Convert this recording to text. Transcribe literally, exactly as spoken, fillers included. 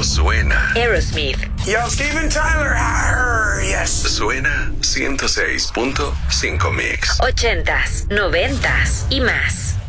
cuando suena Aerosmith. Yo, Steven Tyler. Arr, yes. Suena ciento seis punto cinco Mix. Ochentas, noventas y más.